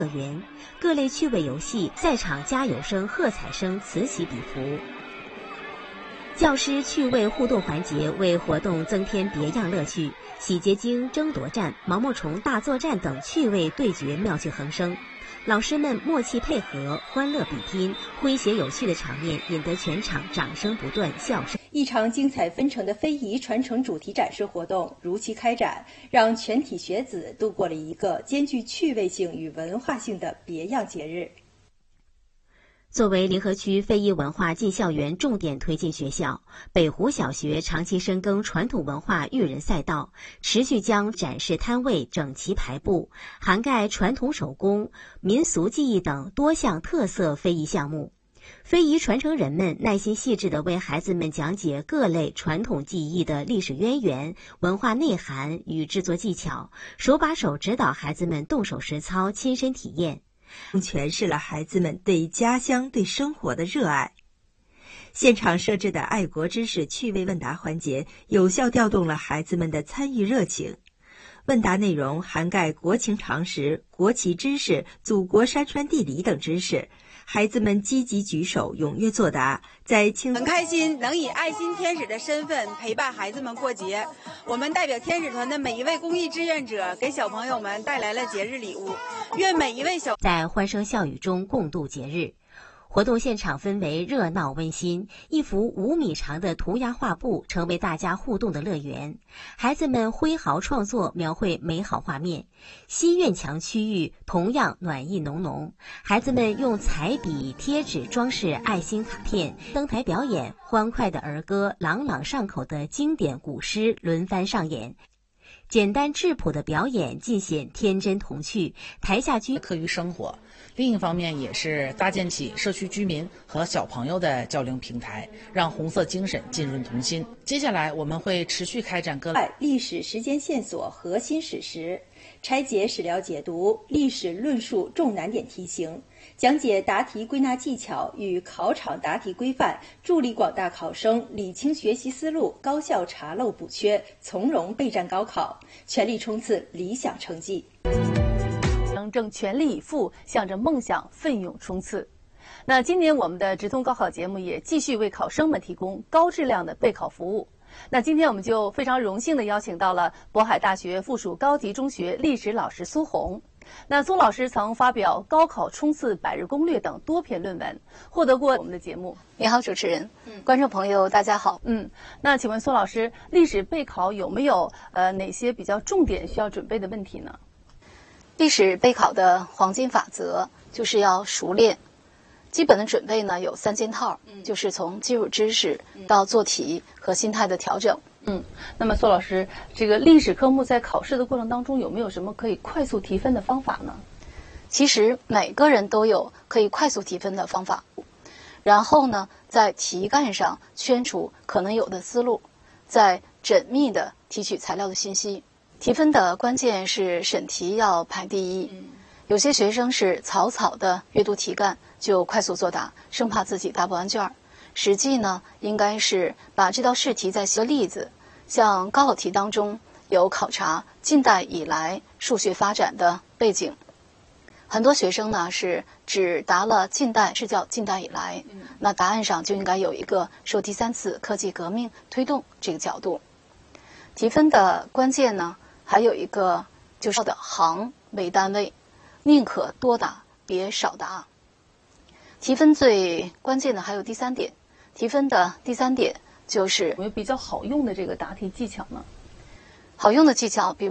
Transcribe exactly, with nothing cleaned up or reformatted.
乐园，各类趣味游戏、赛场加油声、喝彩声此起彼伏。教师趣味互动环节为活动增添别样乐趣，洗洁精争夺战、毛毛虫大作战等趣味对决妙趣横生。老师们默契配合，欢乐比拼，诙谐有趣的场面引得全场掌声不断，笑声。 一场精彩纷呈的非遗传承主题展示活动如期开展，让全体学子度过了一个兼具趣味性与文化性的别样节日。 作为临河区非遗文化进校园重点推进学校，北湖小学长期深耕传统文化育人赛道，持续将展示摊位整齐排布，涵盖传统手工、民俗技艺等多项特色非遗项目。非遗传承人们耐心细致地为孩子们讲解各类传统技艺的历史渊源、文化内涵与制作技巧，手把手指导孩子们动手实操、亲身体验， 诠释了孩子们对家乡、对生活的热爱。现场设置的爱国知识趣味问答环节，有效调动了孩子们的参与热情。问答内容涵盖国情常识、国旗知识、祖国山川地理等知识，孩子们积极举手，踊跃作答，在轻很开心能以爱心天使的身份陪伴孩子们过节。我们代表天使团的每一位公益志愿者，给小朋友们带来了节日礼物。愿每一位小在欢声笑语中共度节日。活动现场氛围热闹温馨，一幅五米长的涂鸦画布成为大家互动的乐园。孩子们挥毫创作，描绘美好画面。西院墙区域同样暖意浓浓，孩子们用彩笔、贴纸装饰爱心卡片，登台表演，欢快的儿歌、朗朗上口的经典古诗轮番上演。简单质朴的表演尽显天真童趣，台下居课余生活。另一方面，也是搭建起社区居民和小朋友的交流平台，让红色精神浸润童心。接下来，我们会持续开展各类历史时间线索核心史实，拆解史料解读、历史论述重难点题型，讲解答题归纳技巧与考场答题规范，助力广大考生理清学习思路，高效查漏补缺，从容备战高考，全力冲刺理想成绩。 正全力以赴向着梦想奋勇冲刺。那今年我们的直通高考节目也继续为考生们提供高质量的备考服务。那今天我们就非常荣幸地邀请到了渤海大学附属高级中学历史老师苏红。那苏老师曾发表《高考冲刺百日攻略》等多篇论文，获得过我们的节目。 你好，主持人，嗯，观众朋友，大家好。 嗯，那请问苏老师，历史备考有没有呃哪些比较重点需要准备的问题呢？ 历史备考的黄金法则就是要熟练。基本的准备呢有三件套，嗯、就是从基础知识到做题和心态的调整。 嗯，那么苏老师，这个历史科目在考试的过程当中有没有什么可以快速提分的方法呢？ 其实每个人都有可以快速提分的方法。然后呢，在题干上圈出可能有的思路，再缜密的提取材料的信息。提分的关键是审题要排第一。有些学生是草草的阅读题干就快速作答，生怕自己答不完卷儿。实际呢，应该是把这道试题再写个例子，像高考题当中有考察近代以来数学发展的背景。很多学生呢是只答了近代，是叫近代以来，那答案上就应该有一个受第三次科技革命推动这个角度。提分的关键呢，还有一个就是的行为单位，宁可多答别少答。提分最关键的还有第三点，提分的第三点就是有没有比较好用的这个答题技巧呢？ 好用的技巧，比